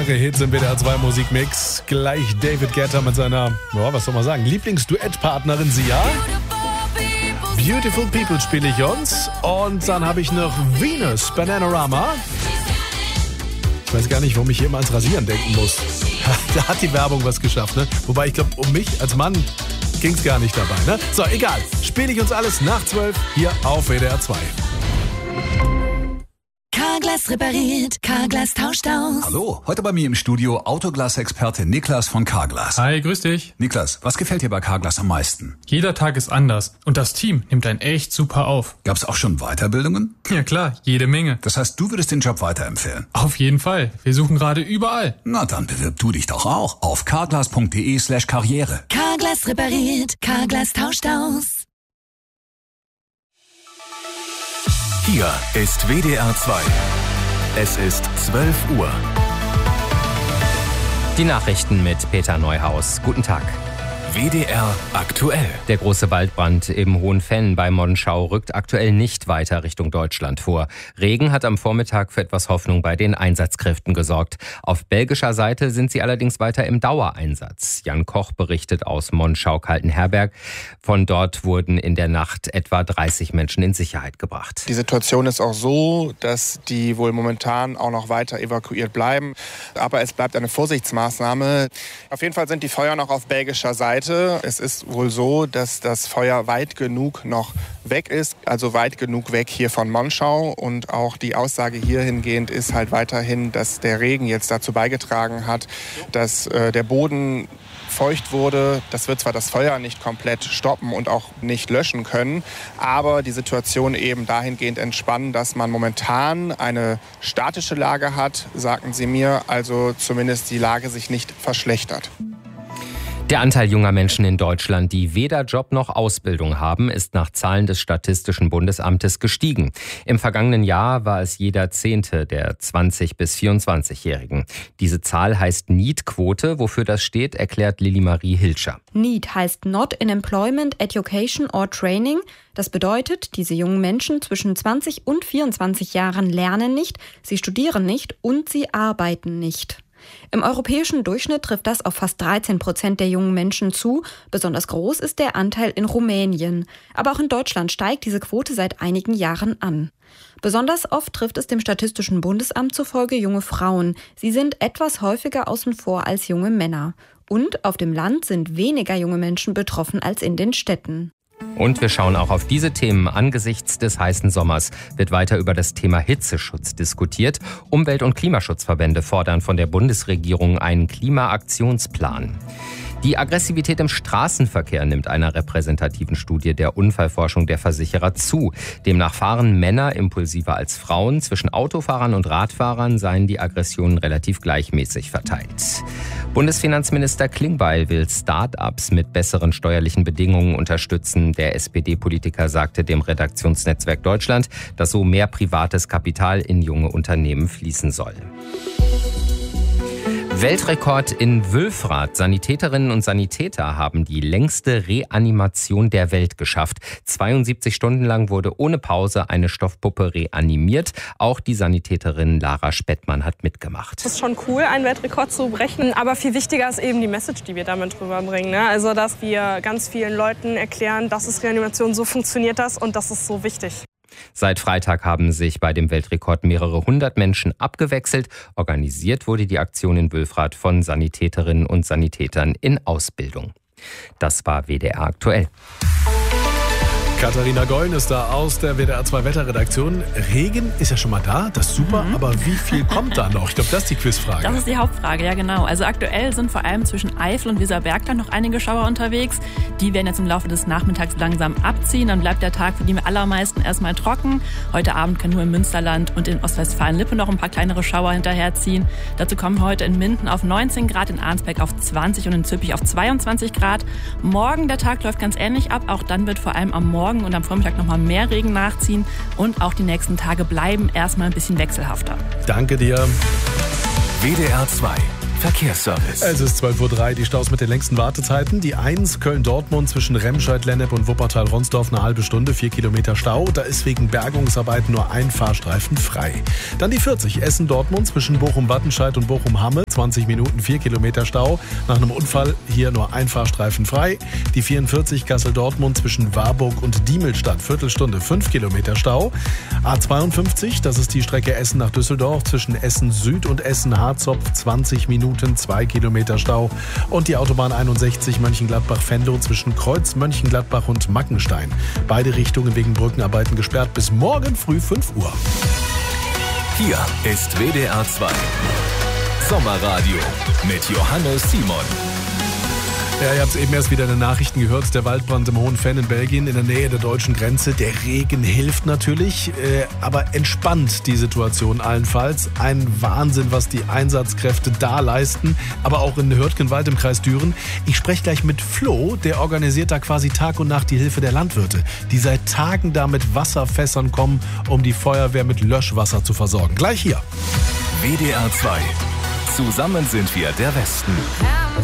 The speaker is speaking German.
Mehrere Hits im WDR 2 Musikmix. Gleich David Guetta mit seiner, was soll man sagen, Lieblingsduettpartnerin Sia. Beautiful People spiele ich uns. Und dann habe ich noch Venus, Bananarama. Ich weiß gar nicht, warum ich hier immer ans Rasieren denken muss. Da hat die Werbung was geschafft, ne? Wobei ich glaube, um mich als Mann ging es gar nicht dabei, ne? So, egal. Spiele ich uns alles nach 12 hier auf WDR 2. Carglass repariert, Carglass tauscht aus. Hallo, heute bei mir im Studio Autoglas-Experte Niklas von Carglass. Hi, grüß dich. Niklas, was gefällt dir bei Carglass am meisten? Jeder Tag ist anders und das Team nimmt einen echt super auf. Gab's auch schon Weiterbildungen? Ja klar, jede Menge. Das heißt, du würdest den Job weiterempfehlen? Auf jeden Fall. Wir suchen gerade überall. Na, dann bewirb du dich doch auch auf carglass.de/karriere. Carglass repariert, Carglass tauscht aus. Hier ist WDR 2. Es ist 12 Uhr. Die Nachrichten mit Peter Neuhaus. Guten Tag. WDR aktuell. Der große Waldbrand im Hohenfenn bei Monschau rückt aktuell nicht weiter Richtung Deutschland vor. Regen hat am Vormittag für etwas Hoffnung bei den Einsatzkräften gesorgt. Auf belgischer Seite sind sie allerdings weiter im Dauereinsatz. Jan Koch berichtet aus Monschau-Kaltenherberg. Von dort wurden in der Nacht etwa 30 Menschen in Sicherheit gebracht. Die Situation ist auch so, dass die wohl momentan auch noch weiter evakuiert bleiben. Aber es bleibt eine Vorsichtsmaßnahme. Auf jeden Fall sind die Feuer noch auf belgischer Seite. Es ist wohl so, dass das Feuer weit genug noch weg ist, also weit genug weg hier von Monschau. Und auch die Aussage hier hingehend ist halt weiterhin, dass der Regen jetzt dazu beigetragen hat, dass der Boden feucht wurde. Das wird zwar das Feuer nicht komplett stoppen und auch nicht löschen können, aber die Situation eben dahingehend entspannen, dass man momentan eine statische Lage hat, sagten sie mir, also zumindest die Lage sich nicht verschlechtert. Der Anteil junger Menschen in Deutschland, die weder Job noch Ausbildung haben, ist nach Zahlen des Statistischen Bundesamtes gestiegen. Im vergangenen Jahr war es jeder 10. der 20- bis 24-Jährigen. Diese Zahl heißt NEET-Quote. Wofür das steht, erklärt Lili-Marie Hilscher. NEET heißt Not in Employment, Education or Training. Das bedeutet, diese jungen Menschen zwischen 20 und 24 Jahren lernen nicht, sie studieren nicht und sie arbeiten nicht. Im europäischen Durchschnitt trifft das auf fast 13% der jungen Menschen zu. Besonders groß ist der Anteil in Rumänien. Aber auch in Deutschland steigt diese Quote seit einigen Jahren an. Besonders oft trifft es dem Statistischen Bundesamt zufolge junge Frauen. Sie sind etwas häufiger außen vor als junge Männer. Und auf dem Land sind weniger junge Menschen betroffen als in den Städten. Und wir schauen auch auf diese Themen. Angesichts des heißen Sommers wird weiter über das Thema Hitzeschutz diskutiert. Umwelt- und Klimaschutzverbände fordern von der Bundesregierung einen Klimaaktionsplan. Die Aggressivität im Straßenverkehr nimmt einer repräsentativen Studie der Unfallforschung der Versicherer zu. Demnach fahren Männer impulsiver als Frauen. Zwischen Autofahrern und Radfahrern seien die Aggressionen relativ gleichmäßig verteilt. Bundesfinanzminister Klingbeil will Start-ups mit besseren steuerlichen Bedingungen unterstützen. Der SPD-Politiker sagte dem Redaktionsnetzwerk Deutschland, dass so mehr privates Kapital in junge Unternehmen fließen soll. Weltrekord in Wülfrath. Sanitäterinnen und Sanitäter haben die längste Reanimation der Welt geschafft. 72 Stunden lang wurde ohne Pause eine Stoffpuppe reanimiert. Auch die Sanitäterin Lara Spettmann hat mitgemacht. Es ist schon cool, einen Weltrekord zu brechen. Aber viel wichtiger ist eben die Message, die wir damit rüberbringen. Also, dass wir ganz vielen Leuten erklären, das ist Reanimation, so funktioniert das und das ist so wichtig. Seit Freitag haben sich bei dem Weltrekord mehrere hundert Menschen abgewechselt. Organisiert wurde die Aktion in Wülfrath von Sanitäterinnen und Sanitätern in Ausbildung. Das war WDR aktuell. Katharina Gollen ist da aus der WDR 2 Wetterredaktion. Regen ist ja schon mal da, das ist super, aber wie viel kommt da noch? Ich glaube, das ist die Quizfrage. Das ist die Hauptfrage, ja genau. Also aktuell sind vor allem zwischen Eifel und Weserbergland noch einige Schauer unterwegs. Die werden jetzt im Laufe des Nachmittags langsam abziehen. Dann bleibt der Tag für die allermeisten erstmal trocken. Heute Abend können nur im Münsterland und in Ostwestfalen-Lippe noch ein paar kleinere Schauer hinterherziehen. Dazu kommen heute in Minden auf 19 Grad, in Arnsberg auf 20 und in Züppich auf 22 Grad. Morgen der Tag läuft ganz ähnlich ab. Auch dann wird vor allem am Morgen und am Vormittag noch mal mehr Regen nachziehen. Und auch die nächsten Tage bleiben erstmal ein bisschen wechselhafter. Danke dir. WDR 2 Verkehrsservice. Es ist 12:03 Uhr, die Staus mit den längsten Wartezeiten. Die 1 Köln-Dortmund zwischen Remscheid-Lennep und Wuppertal-Ronsdorf eine halbe Stunde, 4 Kilometer Stau. Da ist wegen Bergungsarbeiten nur ein Fahrstreifen frei. Dann die 40 Essen-Dortmund zwischen Bochum-Wattenscheid und Bochum-Hamme. 20 Minuten 4 Kilometer Stau. Nach einem Unfall hier nur ein Fahrstreifen frei. Die 44 Kassel-Dortmund zwischen Warburg und Diemelstadt, Viertelstunde 5 Kilometer Stau. A52, das ist die Strecke Essen nach Düsseldorf, zwischen Essen Süd und Essen Harzopf, 20 Minuten 2 Kilometer Stau. Und die Autobahn 61 Mönchengladbach-Venlo zwischen Kreuz Mönchengladbach und Mackenstein. Beide Richtungen wegen Brückenarbeiten gesperrt bis morgen früh 5 Uhr. Hier ist WDR 2 Sommerradio mit Johannes Simon. Ja, ihr habt eben erst wieder in den Nachrichten gehört, der Waldbrand im Hohen Venn in Belgien in der Nähe der deutschen Grenze. Der Regen hilft natürlich, aber entspannt die Situation allenfalls. Ein Wahnsinn, was die Einsatzkräfte da leisten, aber auch in Hürtgenwald im Kreis Düren. Ich spreche gleich mit Flo, der organisiert da quasi Tag und Nacht die Hilfe der Landwirte, die seit Tagen da mit Wasserfässern kommen, um die Feuerwehr mit Löschwasser zu versorgen. Gleich hier. WDR 2. Zusammen sind wir der Westen.